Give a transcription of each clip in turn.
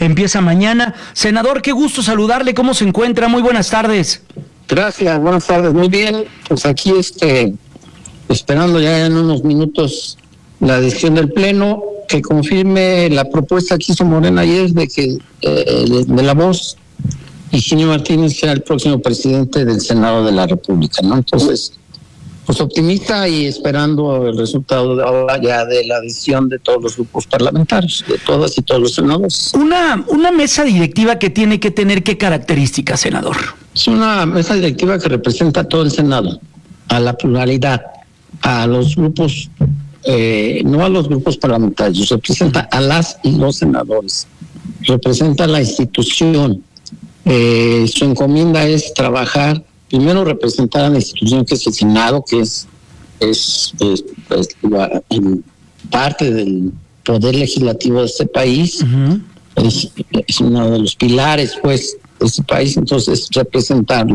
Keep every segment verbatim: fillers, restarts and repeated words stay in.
empieza mañana. Senador, qué gusto saludarle, ¿cómo se encuentra? Muy buenas tardes. Gracias, buenas tardes, muy bien. Pues aquí este, esperando ya en unos minutos la decisión del Pleno, que confirme la propuesta que hizo Morena ayer de que eh, de, de la voz, Higinio Martínez sea el próximo presidente del Senado de la República, ¿no? Entonces, pues optimista y esperando el resultado de ahora ya de la decisión de todos los grupos parlamentarios, de todas y todos los senadores. Una, una mesa directiva que tiene que tener qué características, senador. Es una mesa directiva que representa a todo el Senado, a la pluralidad, a los grupos, eh, no a los grupos parlamentarios, representa a las y los senadores, representa a la institución. Eh, su encomienda es trabajar, primero representar a la institución que es el Senado, que es, es, es, es la, parte del poder legislativo de este país, uh-huh. es, es uno de los pilares pues de este país, entonces representarlo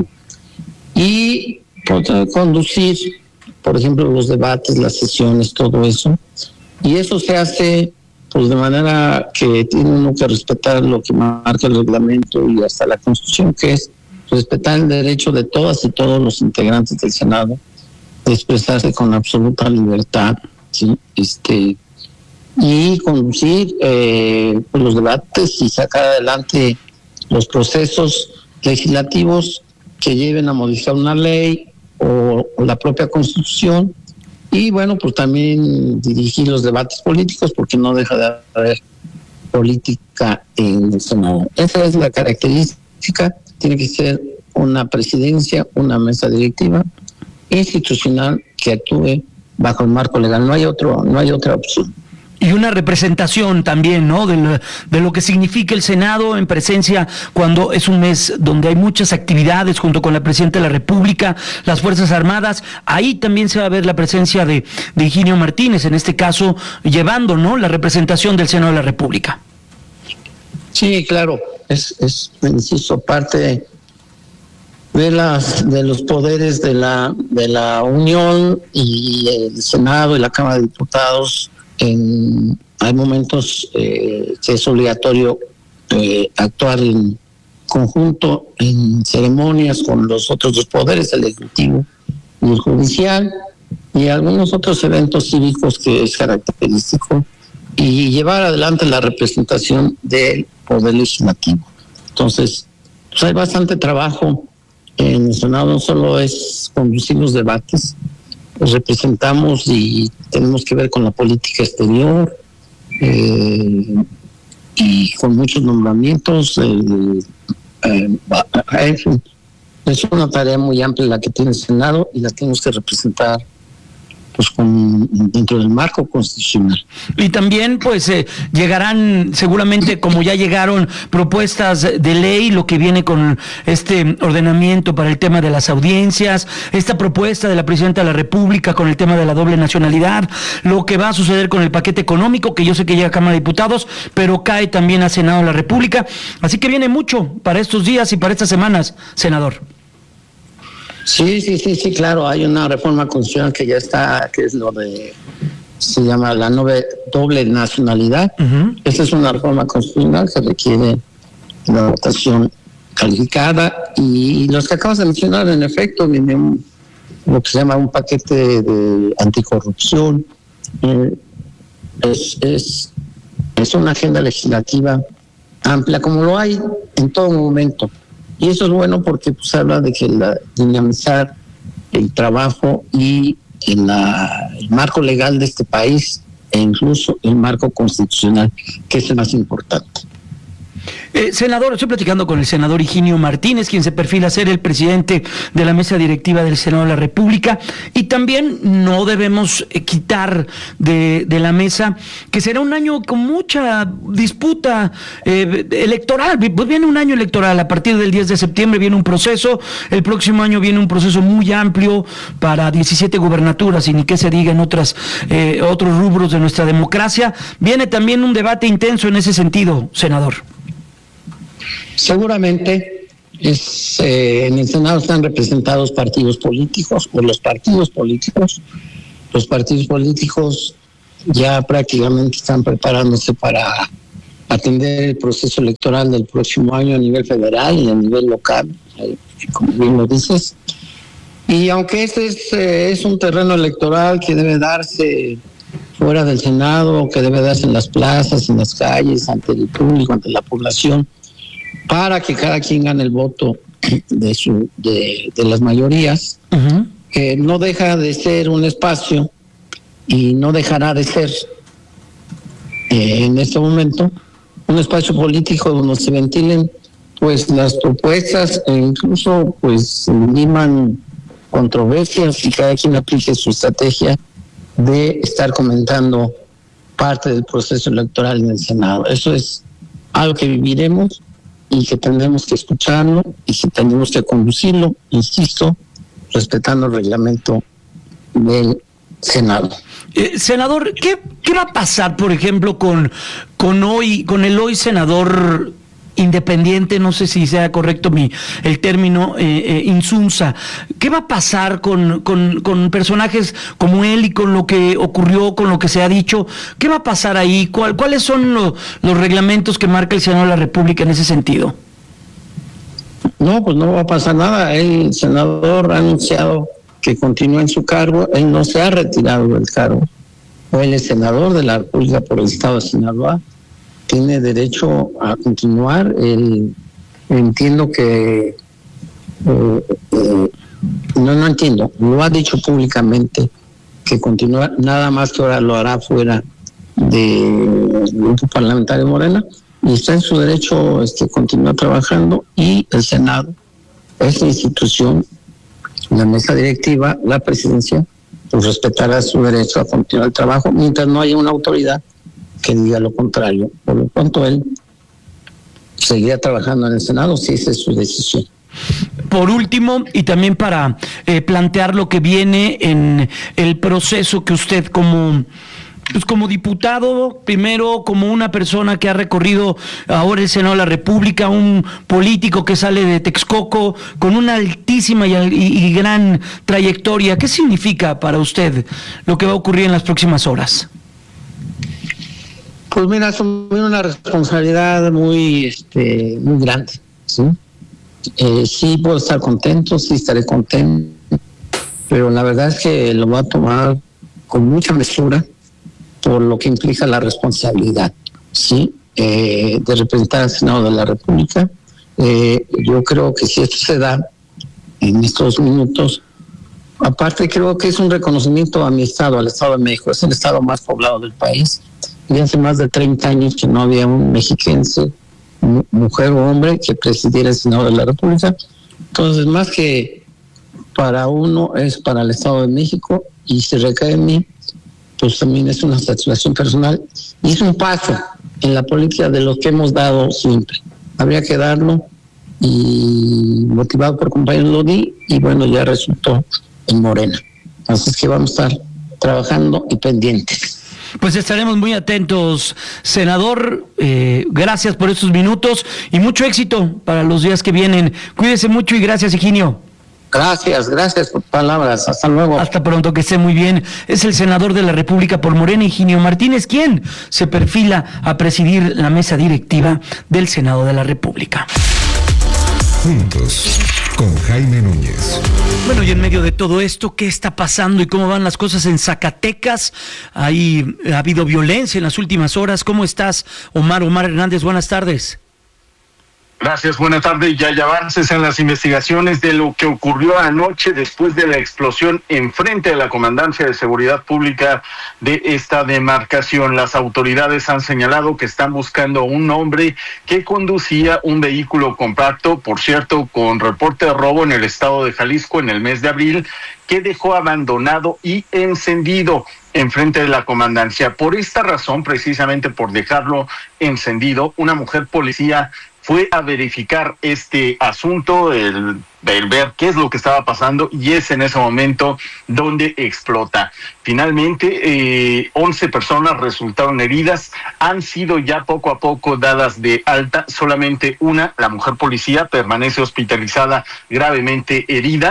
y pues, conducir, por ejemplo, los debates, las sesiones, todo eso, y eso se hace pues de manera que tiene uno que respetar lo que marca el reglamento y hasta la Constitución, que es respetar el derecho de todas y todos los integrantes del Senado de expresarse con absoluta libertad, ¿sí? este y conducir eh, pues los debates y sacar adelante los procesos legislativos que lleven a modificar una ley o, o la propia Constitución. Y bueno, pues también dirigir los debates políticos, porque no deja de haber política en el Senado. Esa es la característica. Tiene que ser una presidencia, una mesa directiva institucional que actúe bajo el marco legal. No hay otro, no hay otra opción. Y una representación también, ¿no? De lo, de lo que significa el Senado en presencia cuando es un mes donde hay muchas actividades junto con la Presidenta de la República, las Fuerzas Armadas. Ahí también se va a ver la presencia de, de Higinio Martínez, en este caso llevando, ¿no?, la representación del Senado de la República. Sí, claro, es, es insisto, parte de las de los poderes de la de la Unión y el Senado y la Cámara de Diputados. En, hay momentos eh, que es obligatorio eh, actuar en conjunto en ceremonias con los otros dos poderes, el Ejecutivo y el Judicial, y algunos otros eventos cívicos que es característico, y llevar adelante la representación del Poder Legislativo. Entonces, pues hay bastante trabajo en el Senado, no solo es conducir los debates, los representamos y tenemos que ver con la política exterior eh, y con muchos nombramientos. Eh, eh, en fin, es una tarea muy amplia la que tiene el Senado y la tenemos que representar pues con, dentro del marco constitucional. Y también pues eh, llegarán seguramente, como ya llegaron, propuestas de ley, lo que viene con este ordenamiento para el tema de las audiencias, esta propuesta de la Presidenta de la República con el tema de la doble nacionalidad, lo que va a suceder con el paquete económico, que yo sé que llega a Cámara de Diputados, pero cae también a Senado de la República, así que viene mucho para estos días y para estas semanas, senador. Sí, sí, sí, sí, claro, hay una reforma constitucional que ya está, que es lo de, se llama la nove, doble nacionalidad. Uh-huh. Esa es una reforma constitucional que requiere la votación calificada, y los que acabas de mencionar, en efecto, viene un, lo que se llama un paquete de anticorrupción. Eh, es, es, es una agenda legislativa amplia, como lo hay en todo momento. Y eso es bueno porque pues habla de que la, dinamizar el trabajo y en la, el marco legal de este país e incluso el marco constitucional, que es el más importante. Eh, senador, estoy platicando con el senador Higinio Martínez, quien se perfila ser el presidente de la mesa directiva del Senado de la República, y también no debemos eh, quitar de, de la mesa que será un año con mucha disputa eh, electoral. Pues viene un año electoral, a partir del diez de septiembre viene un proceso, el próximo año viene un proceso muy amplio para diecisiete gubernaturas, y ni qué se diga en otras eh, otros rubros de nuestra democracia. Viene también un debate intenso en ese sentido, senador. Seguramente es, eh, en el Senado están representados partidos políticos o los partidos políticos. Los partidos políticos ya prácticamente están preparándose para atender el proceso electoral del próximo año a nivel federal y a nivel local, como bien lo dices. Y aunque este es, eh, es un terreno electoral que debe darse fuera del Senado, que debe darse en las plazas, en las calles, ante el público, ante la población, para que cada quien gane el voto de, su, de, de las mayorías, uh-huh. que no deja de ser un espacio y no dejará de ser eh, en este momento un espacio político donde se ventilen pues las propuestas e incluso pues se liman controversias y cada quien aplique su estrategia de estar comentando parte del proceso electoral en el Senado. Eso es algo que viviremos y que tendremos que escucharlo y que tendremos que conducirlo, insisto, respetando el reglamento del Senado. Eh, senador, ¿qué, ¿qué va a pasar, por ejemplo, con, con hoy, con el hoy senador independiente, no sé si sea correcto mi el término, eh, eh, Insunza? ¿Qué va a pasar con, con, con personajes como él y con lo que ocurrió, con lo que se ha dicho? ¿Qué va a pasar ahí? ¿Cuál, ¿Cuáles son lo, los reglamentos que marca el Senado de la República en ese sentido? No, pues no va a pasar nada. El senador ha anunciado que continúa en su cargo. Él no se ha retirado del cargo. Él es senador de la República por el estado de Sinaloa. Tiene derecho a continuar. Él, entiendo que eh, eh, no, no entiendo. Lo ha dicho públicamente que continúa, nada más que ahora lo hará fuera del grupo parlamentario Morena, y está en su derecho este, continuar trabajando, y el Senado es la institución, la mesa directiva, la presidencia, pues respetará su derecho a continuar el trabajo mientras no haya una autoridad que diga lo contrario. Por lo tanto, él seguirá trabajando en el Senado si esa es su decisión. Por último, y también para eh, plantear lo que viene en el proceso que usted como... Pues como diputado, primero como una persona que ha recorrido ahora el Senado de la República, un político que sale de Texcoco con una altísima y, y, y gran trayectoria, ¿qué significa para usted lo que va a ocurrir en las próximas horas? Pues mira, asumir una responsabilidad muy, este, muy grande, ¿sí? Eh, sí puedo estar contento, sí estaré contento, pero la verdad es que lo voy a tomar con mucha mesura, por lo que implica la responsabilidad, ¿sí? Eh, de representar al Senado de la República. Eh, yo creo que si esto se da en estos minutos, aparte creo que es un reconocimiento a mi estado, al Estado de México. Es el estado más poblado del país, y hace más de treinta años que no había un mexiquense, mujer o hombre, que presidiera el Senado de la República. Entonces, más que para uno, es para el Estado de México, y si recae en mí, pues también es una satisfacción personal y es un paso en la política de los que hemos dado siempre. Habría que darlo, y motivado por compañeros lo di, y bueno, ya resultó en Morena. Así es que vamos a estar trabajando y pendientes. Pues estaremos muy atentos, senador. Eh, gracias por estos minutos y mucho éxito para los días que vienen. Cuídese mucho y gracias, Higinio. Gracias, gracias por palabras. Hasta luego. Hasta pronto, que esté muy bien. Es el senador de la República por Morena, Higinio Martínez, quien se perfila a presidir la mesa directiva del Senado de la República. Juntos, con Jaime Núñez. Bueno, y en medio de todo esto, ¿qué está pasando y cómo van las cosas en Zacatecas? Ahí ha habido violencia en las últimas horas. ¿Cómo estás, Omar? Omar Hernández, buenas tardes. Gracias, buenas tardes. Ya hay avances en las investigaciones de lo que ocurrió anoche después de la explosión enfrente de la Comandancia de Seguridad Pública de esta demarcación. Las autoridades han señalado que están buscando a un hombre que conducía un vehículo compacto, por cierto, con reporte de robo en el estado de Jalisco en el mes de abril, que dejó abandonado y encendido enfrente de la comandancia. Por esta razón, precisamente por dejarlo encendido, una mujer policía fue a verificar este asunto, el, el ver qué es lo que estaba pasando, y es en ese momento donde explota. Finalmente, eh, once personas resultaron heridas, han sido ya poco a poco dadas de alta. Solamente una, la mujer policía, permanece hospitalizada gravemente herida,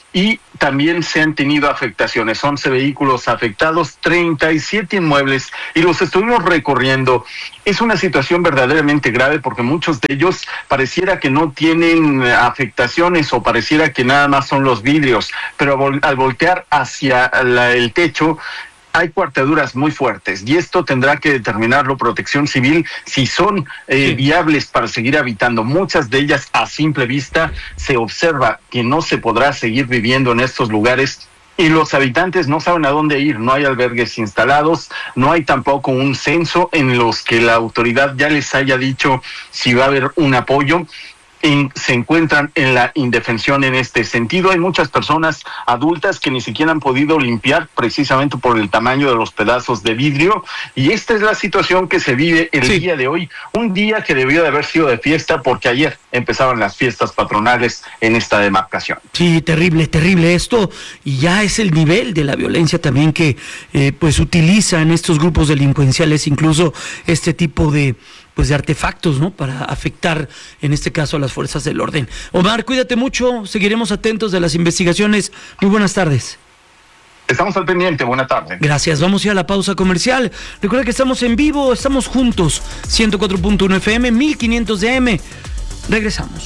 y también se han tenido afectaciones, once vehículos afectados, treinta y siete inmuebles, y los estuvimos recorriendo. Es una situación verdaderamente grave porque muchos de ellos pareciera que no tienen afectaciones o pareciera que nada más son los vidrios, pero al voltear hacia la, el techo, hay cuarteaduras muy fuertes y esto tendrá que determinarlo Protección Civil si son eh, sí. viables para seguir habitando. Muchas de ellas a simple vista se observa que no se podrá seguir viviendo en estos lugares y los habitantes no saben a dónde ir. No hay albergues instalados, no hay tampoco un censo en los que la autoridad ya les haya dicho si va a haber un apoyo. En, se encuentran en la indefensión en este sentido. Hay muchas personas adultas que ni siquiera han podido limpiar precisamente por el tamaño de los pedazos de vidrio, y esta es la situación que se vive el sí. día de hoy, un día que debió de haber sido de fiesta porque ayer empezaban las fiestas patronales en esta demarcación. Sí, terrible, terrible esto, y ya es el nivel de la violencia también que eh, pues utilizan estos grupos delincuenciales, incluso este tipo de pues de artefactos, ¿no? Para afectar, en este caso, a las fuerzas del orden. Omar, cuídate mucho, seguiremos atentos de las investigaciones. Muy buenas tardes. Estamos al pendiente, buena tarde. Gracias, vamos ya a la pausa comercial. Recuerda que estamos en vivo, estamos juntos, ciento cuatro punto uno F M, mil quinientos de A M. Regresamos.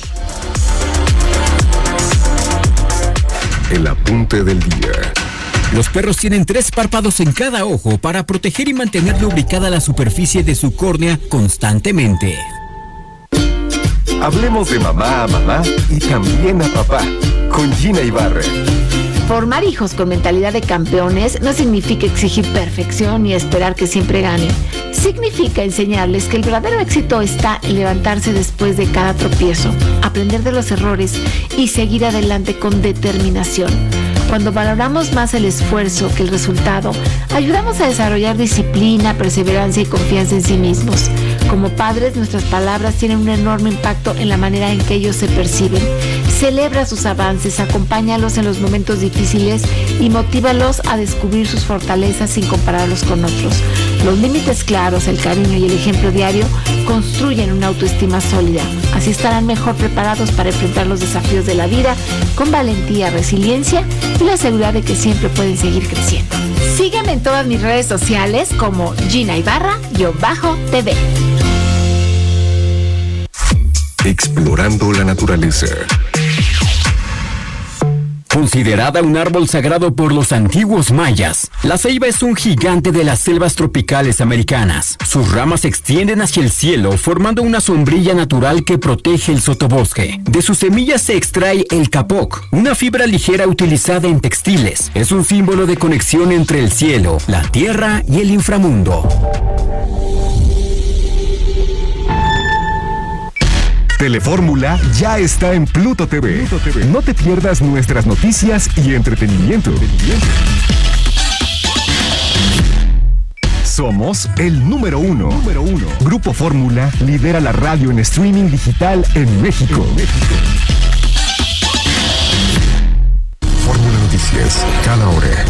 El apunte del día. Los perros tienen tres párpados en cada ojo para proteger y mantener lubricada la superficie de su córnea constantemente. Hablemos de mamá a mamá y también a papá, con Gina Ibarra. Formar hijos con mentalidad de campeones no significa exigir perfección ni esperar que siempre ganen. Significa enseñarles que el verdadero éxito está en levantarse después de cada tropiezo, aprender de los errores y seguir adelante con determinación. Cuando valoramos más el esfuerzo que el resultado, ayudamos a desarrollar disciplina, perseverancia y confianza en sí mismos. Como padres, nuestras palabras tienen un enorme impacto en la manera en que ellos se perciben. Celebra sus avances, acompáñalos en los momentos difíciles y motívalos a descubrir sus fortalezas sin compararlos con otros. Los límites claros, el cariño y el ejemplo diario construyen una autoestima sólida. Así estarán mejor preparados para enfrentar los desafíos de la vida con valentía, resiliencia y la seguridad de que siempre pueden seguir creciendo. Sígueme en todas mis redes sociales como Gina Ibarra-T V. Explorando la naturaleza. Considerada un árbol sagrado por los antiguos mayas, la ceiba es un gigante de las selvas tropicales americanas. Sus ramas se extienden hacia el cielo, formando una sombrilla natural que protege el sotobosque. De sus semillas se extrae el capoc, una fibra ligera utilizada en textiles. Es un símbolo de conexión entre el cielo, la tierra y el inframundo. Telefórmula ya está en Pluto T V. Pluto T V. No te pierdas nuestras noticias y entretenimiento. Somos el número uno. Número uno. Grupo Fórmula lidera la radio en streaming digital en México. En México. Fórmula Noticias, cada hora.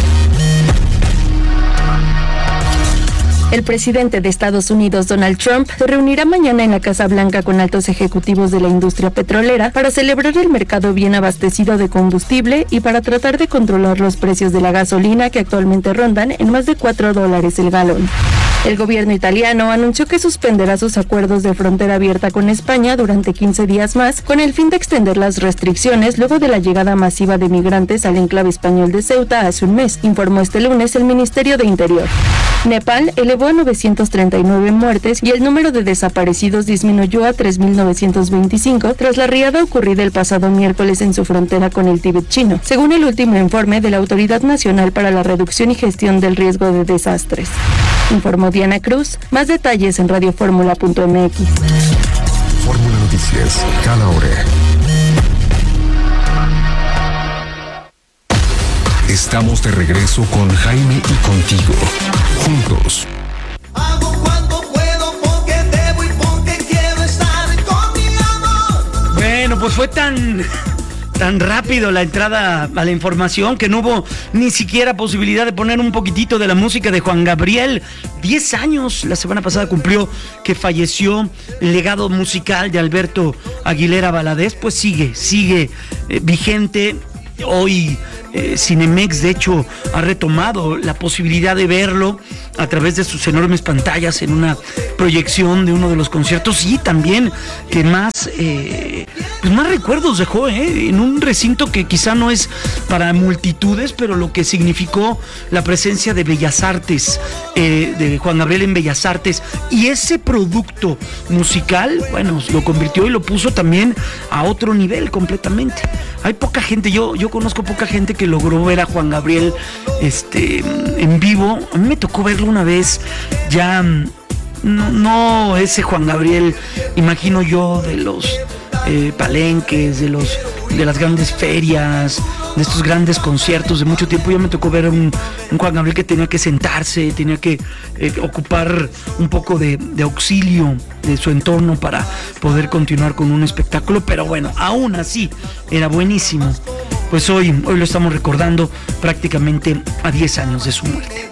El presidente de Estados Unidos, Donald Trump, se reunirá mañana en la Casa Blanca con altos ejecutivos de la industria petrolera para celebrar el mercado bien abastecido de combustible y para tratar de controlar los precios de la gasolina que actualmente rondan en más de cuatro dólares el galón. El gobierno italiano anunció que suspenderá sus acuerdos de frontera abierta con España durante quince días más, con el fin de extender las restricciones luego de la llegada masiva de migrantes al enclave español de Ceuta hace un mes, informó este lunes el Ministerio de Interior. Nepal elevó a novecientas treinta y nueve muertes y el número de desaparecidos disminuyó a tres mil novecientos veinticinco tras la riada ocurrida el pasado miércoles en su frontera con el Tíbet chino, según el último informe de la Autoridad Nacional para la Reducción y Gestión del Riesgo de Desastres. Informó Diana Cruz. Más detalles en radioformula punto m x. Fórmula Noticias, cada hora. Estamos de regreso con Jaime y contigo. Juntos. Hago cuando puedo porque debo y porque quiero estar con mi amor. Bueno, pues fue tan... tan rápido la entrada a la información que no hubo ni siquiera posibilidad de poner un poquitito de la música de Juan Gabriel. Diez años, la semana pasada cumplió que falleció. El legado musical de Alberto Aguilera Valadez, pues sigue, sigue eh, vigente. Hoy eh, Cinemex, de hecho, ha retomado la posibilidad de verlo a través de sus enormes pantallas en una proyección de uno de los conciertos, y también que más, eh, pues más recuerdos dejó, eh, en un recinto que quizá no es para multitudes, pero lo que significó la presencia de Bellas Artes, eh, de Juan Gabriel en Bellas Artes, y ese producto musical, bueno, lo convirtió y lo puso también a otro nivel completamente. Hay poca gente, yo, yo conozco poca gente que logró ver a Juan Gabriel este, en vivo. A mí me tocó verlo una vez, ya no, no ese Juan Gabriel, imagino yo, de los eh, palenques, de los de las grandes ferias, de estos grandes conciertos de mucho tiempo. Ya me tocó ver un, un Juan Gabriel que tenía que sentarse, tenía que eh, ocupar un poco de, de auxilio de su entorno para poder continuar con un espectáculo, pero bueno, aún así era buenísimo. Pues hoy, hoy lo estamos recordando prácticamente a diez años de su muerte.